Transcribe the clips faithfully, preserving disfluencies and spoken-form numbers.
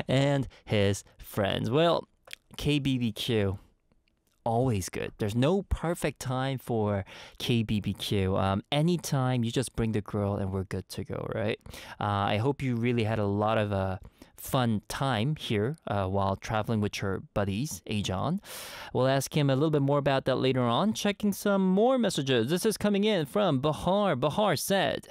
and his friends. Well, K B B Q, always good. There's no perfect time for K B B Q. Um, anytime you just bring the girl and we're good to go, right? Uh, I hope you really had a lot of uh, fun time here uh, while traveling with your buddies, Ajon. We'll ask him a little bit more about that later on. Checking some more messages. This is coming in from Bahar. Bahar said,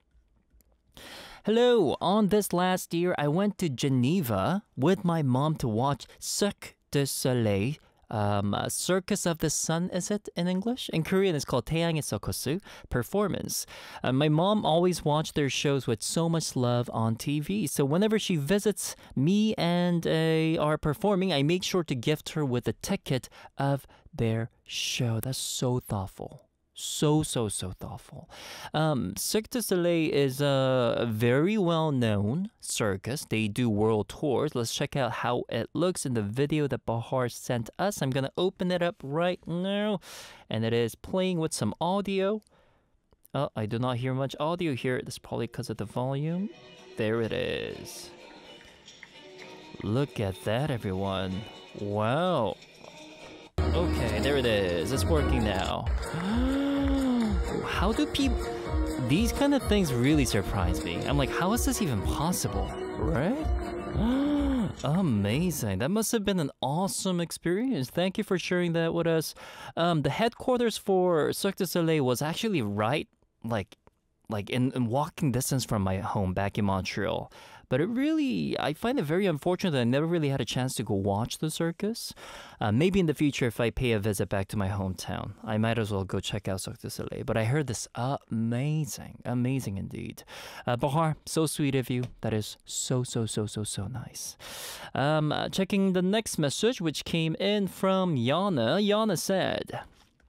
hello, on this last year, I went to Geneva with my mom to watch Cirque du Soleil. Um, uh, Circus of the Sun, is it in English? In Korean, it's called 태양의 서커스 performance. Uh, my mom always watched their shows with so much love on T V. So whenever she visits me and uh, are performing, I make sure to gift her with a ticket of their show. That's so thoughtful. So, so, so thoughtful. Um, Cirque du Soleil is a very well-known circus. They do world tours. Let's check out how it looks in the video that Bahar sent us. I'm going to open it up right now. And it is playing with some audio. Oh, I do not hear much audio here. That's probably because of the volume. There it is. Look at that, everyone. Wow. Okay, there it is. It's working now. How do people... These kind of things really surprise me. I'm like, how is this even possible? Right? Amazing. That must have been an awesome experience. Thank you for sharing that with us. Um, the headquarters for Cirque du Soleil was actually right, like, like in, in walking distance from my home back in Montreal. But it really, I find it very unfortunate that I never really had a chance to go watch the circus. Uh, maybe in the future, if I pay a visit back to my hometown, I might as well go check out Cirque du Soleil. But I heard this amazing, amazing indeed. Uh, Bahar, so sweet of you. That is so, so, so, so, so nice. Um, uh, checking the next message, which came in from Yana. Yana said,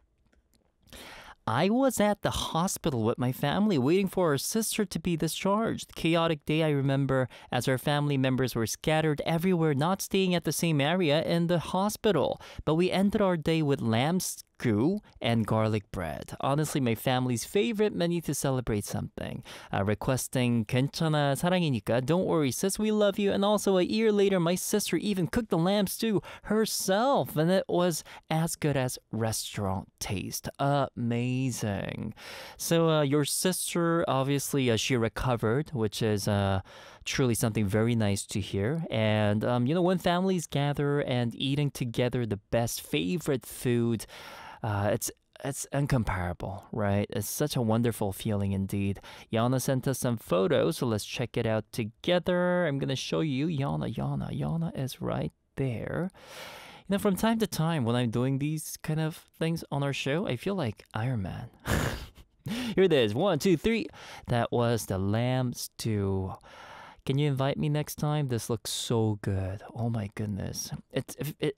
I was at the hospital with my family waiting for our sister to be discharged. Chaotic day I remember as our family members were scattered everywhere, not staying at the same area in the hospital. But we ended our day with lamb stew and garlic bread. Honestly, my family's favorite menu to celebrate something. Uh, requesting 괜찮아 사랑이니까, don't worry sis, we love you. And also a year later, my sister even cooked the lamb stew herself. And it was as good as restaurant taste. Amazing. So uh, your sister, obviously, uh, she recovered, which is uh, truly something very nice to hear. And, um, you know, when families gather and eating together the best favorite food, uh, it's it's incomparable, right? It's such a wonderful feeling indeed. Yana sent us some photos, so let's check it out together. I'm going to show you Yana, Yana. Yana is right there. You know, from time to time when I'm doing these kind of things on our show, I feel like Iron Man. Here it is. One, two, three. That was the lamb stew. Can you invite me next time? This looks so good. Oh my goodness. It, it, it,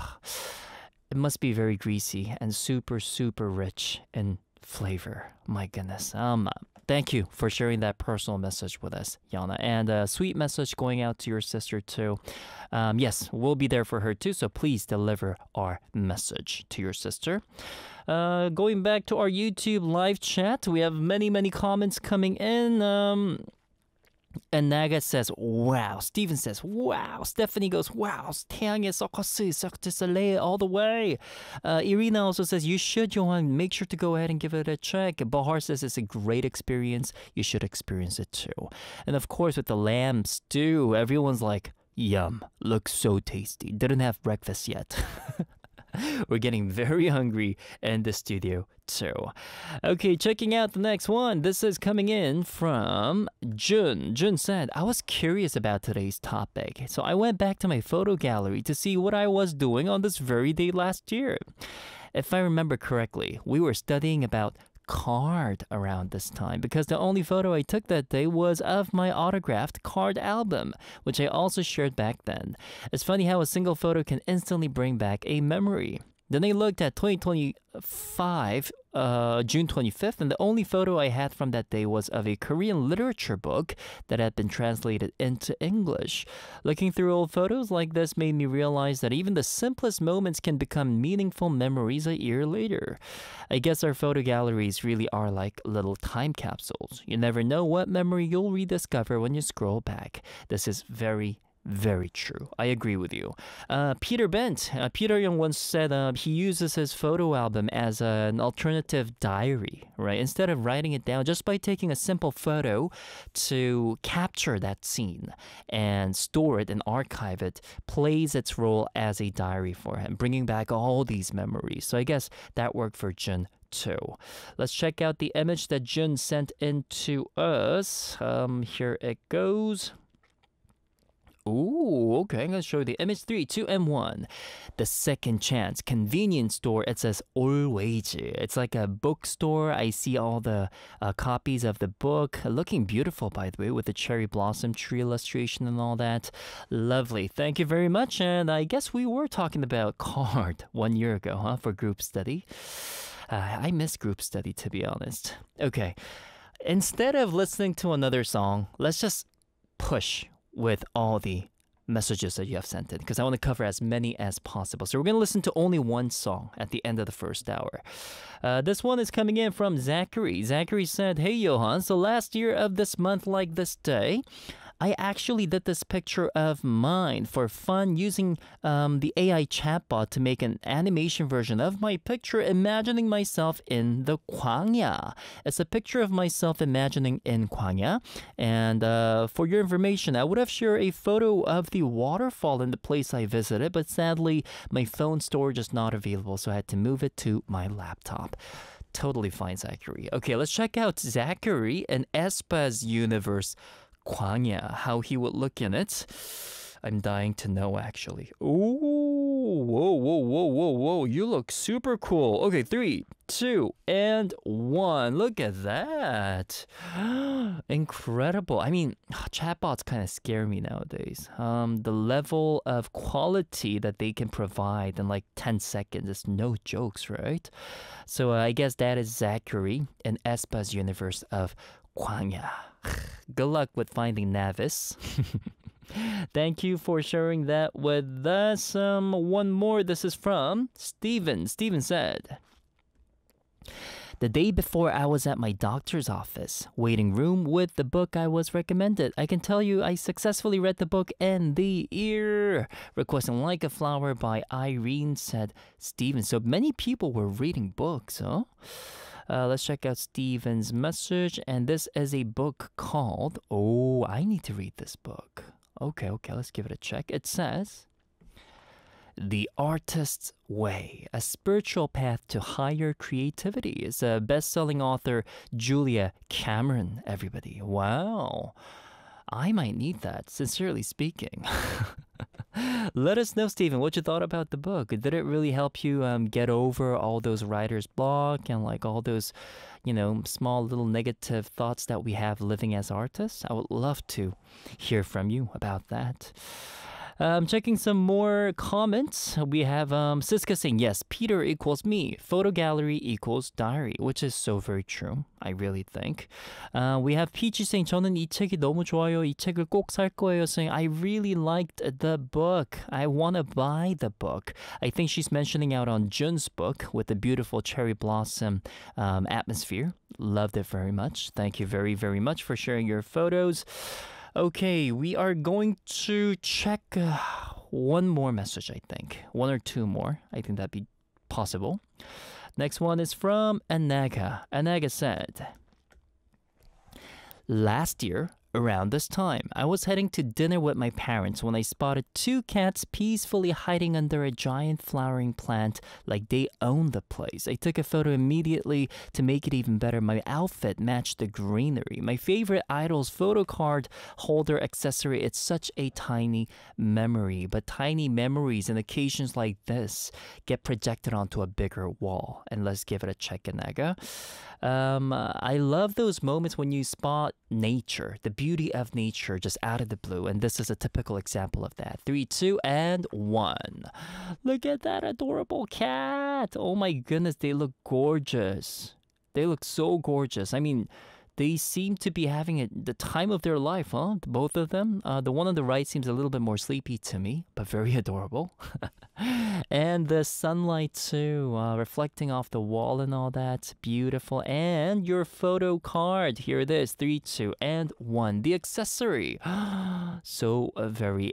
it must be very greasy and super, super rich in flavor. My goodness. Um, thank you for sharing that personal message with us, Yana. And a sweet message going out to your sister too. Um, yes, we'll be there for her too, so please deliver our message to your sister. Uh, going back to our YouTube live chat, we have many, many comments coming in. Um... And Naga says, wow. Steven says, wow. Stephanie goes, wow. 태양의 서커스, Cirque du Soleil all the way. Uh, Irina also says, you should, Johan. Make sure to go ahead and give it a check. Bahar says it's a great experience. You should experience it too. And of course, with the lamb stew, everyone's like, yum. Looks so tasty. Didn't have breakfast yet. We're getting very hungry in the studio too. Okay, checking out the next one. This is coming in from Jun. Jun said, I was curious about today's topic, so I went back to my photo gallery to see what I was doing on this very day last year. If I remember correctly, we were studying about card around this time because the only photo I took that day was of my autographed card album, which I also shared back then. It's funny how a single photo can instantly bring back a memory. Then I looked at twenty twenty-five, uh, June twenty-fifth, and the only photo I had from that day was of a Korean literature book that had been translated into English. Looking through old photos like this made me realize that even the simplest moments can become meaningful memories a year later. I guess our photo galleries really are like little time capsules. You never know what memory you'll rediscover when you scroll back. This is very Very true. I agree with you. Uh, Peter Bent, uh, Peter Young once said uh, he uses his photo album as an alternative diary, right? Instead of writing it down, just by taking a simple photo to capture that scene and store it and archive it, plays its role as a diary for him, bringing back all these memories. So I guess that worked for Jun too. Let's check out the image that Jun sent in to us. Um, here it goes. Ooh, okay, I'm gonna show you the image. Three, two, and one. The Second Chance convenience store. It says always. It's like a bookstore. I see all the uh, copies of the book. Looking beautiful, by the way, with the cherry blossom tree illustration and all that. Lovely. Thank you very much. And I guess we were talking about card one year ago, huh, for group study. Uh, I miss group study, to be honest. Okay, instead of listening to another song, let's just push with all the messages that you have sent in, because I want to cover as many as possible. So we're going to listen to only one song at the end of the first hour. Uh, this one is coming in from Zachary. Zachary said, "Hey Johan, so last year of this month like this day, I actually did this picture of mine for fun using um, the A I chatbot to make an animation version of my picture imagining myself in the Gwangya. It's a picture of myself imagining in Gwangya. And uh, for your information, I would have shared a photo of the waterfall in the place I visited, but sadly, my phone storage is not available, so I had to move it to my laptop." Totally fine, Zachary. Okay, let's check out Zachary and aespa's universe Gwangya, how he would look in it. I'm dying to know, actually. Ooh, whoa, whoa, whoa, whoa, whoa. You look super cool. Okay, three, two, and one. Look at that. Incredible. I mean, chatbots kind of scare me nowadays. Um, the level of quality that they can provide in like ten seconds is no jokes, right? So uh, I guess that is Zachary in aespa's universe of Gwangya. Good luck with finding Navis. Thank you for sharing that with us. Um, one more. This is from Steven. Steven said, "The day before I was at my doctor's office, waiting room with the book I was recommended. I can tell you I successfully read the book in the ear. Requesting Like a Flower by Irene," said Steven. So many people were reading books, huh? Uh, let's check out Steven's message. And this is a book called... Oh, I need to read this book. Okay, okay, let's give it a check. It says, The Artist's Way, A Spiritual Path to Higher Creativity. It's a best-selling author, Julia Cameron, everybody. Wow. I might need that, sincerely speaking. Let us know, Stephen, what you thought about the book. Did it really help you um, get over all those writer's block and like all those, you know, small little negative thoughts that we have living as artists? I would love to hear from you about that. Um, checking some more comments. We have um, Siska saying, yes, Peter equals me. Photo gallery equals diary, which is so very true. I really think. Uh, we have Peachy saying, 저는 이 책이 너무 좋아요. 이 책을 꼭 살 거예요. Saying, I really liked the book. I want to buy the book. I think she's mentioning out on Jun's book with the beautiful cherry blossom um, atmosphere. Loved it very much. Thank you very, very much for sharing your photos. Okay, we are going to check uh, one more message, I think. One or two more. I think that'd be possible. Next one is from Anaga. Anaga said, last year, around this time, I was heading to dinner with my parents when I spotted two cats peacefully hiding under a giant flowering plant like they owned the place. I took a photo immediately to make it even better. My outfit matched the greenery. My favorite idol's photo card holder accessory. It's such a tiny memory, but tiny memories and occasions like this get projected onto a bigger wall. And let's give it a check, Anaga. Um, uh, I love those moments when you spot nature, the beauty of nature just out of the blue. And this is a typical example of that. Three, two, and one. Look at that adorable cat. Oh my goodness, they look gorgeous. They look so gorgeous. I mean, they seem to be having a, the time of their life, huh? Both of them. Uh, the one on the right seems a little bit more sleepy to me, but very adorable. And the sunlight too, uh, reflecting off the wall and all that. Beautiful. And your photo card. Here it is. Three, two, and one. The accessory. So uh, very